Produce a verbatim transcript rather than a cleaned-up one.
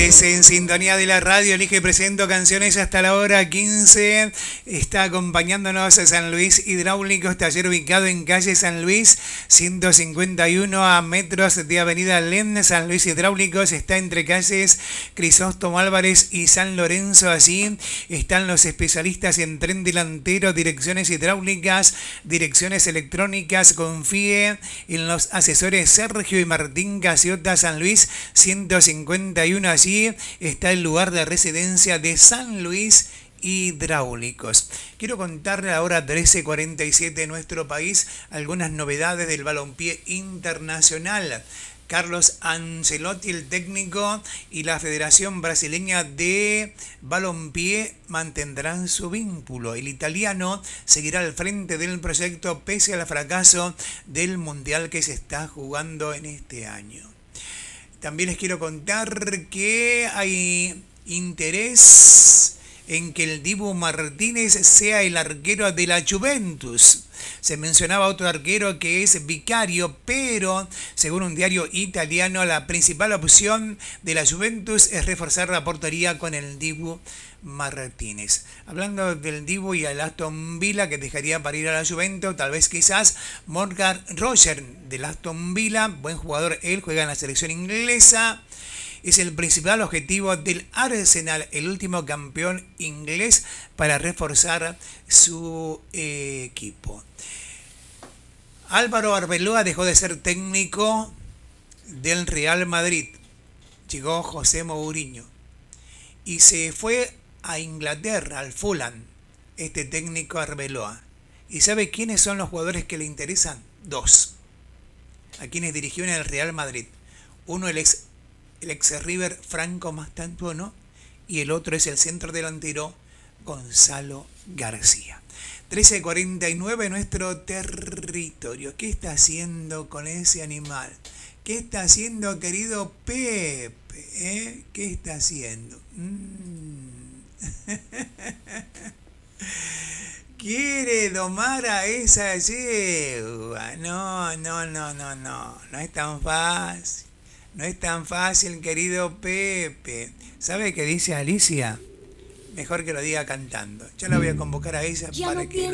Es en sintonía de la radio, elige y presento canciones hasta la hora quince. Está acompañándonos a San Luis Hidráulicos, taller ubicado en calle San Luis, ciento cincuenta y uno a metros de Avenida Len. San Luis Hidráulicos está entre calles Crisóstomo Álvarez y San Lorenzo. Allí están los especialistas en tren delantero, direcciones hidráulicas, direcciones electrónicas. Confíe en los asesores Sergio y Martín Casiota. San Luis ciento cincuenta y uno. Allí está el lugar de residencia de San Luis Hidráulicos. Quiero contarle a la hora trece cuarenta y siete en nuestro país algunas novedades del balompié internacional. Carlos Ancelotti, el técnico, y la Federación Brasileña de Balompié mantendrán su vínculo. El italiano seguirá al frente del proyecto pese al fracaso del Mundial que se está jugando en este año. También les quiero contar que hay interés en que el Dibu Martínez sea el arquero de la Juventus. Se mencionaba otro arquero que es Vicario, pero según un diario italiano, la principal opción de la Juventus es reforzar la portería con el Dibu Martínez. Hablando del Dibu y el Aston Villa, que dejaría para ir a la Juventus, tal vez quizás Morgan Roger del Aston Villa, buen jugador, él juega en la selección inglesa. Es el principal objetivo del Arsenal, el último campeón inglés, para reforzar su eh, equipo. Álvaro Arbeloa dejó de ser técnico del Real Madrid. Llegó José Mourinho y se fue a Inglaterra, al Fulham, este técnico Arbeloa. ¿Y sabe quiénes son los jugadores que le interesan? Dos. A quienes dirigió en el Real Madrid. Uno, el ex el ex River Franco Mastantuono, y el otro es el centro delantero Gonzalo García. trece cuarenta y nueve nuestro territorio. ¿Qué está haciendo con ese animal? ¿Qué está haciendo, querido Pepe? ¿Eh? ¿Qué está haciendo? Mm. ¿Quiere domar a esa yegua? No, no, no, no, no. No es tan fácil. No es tan fácil, querido Pepe. ¿Sabe qué dice Alicia? Mejor que lo diga cantando. Yo la voy a convocar a ella Ya para no que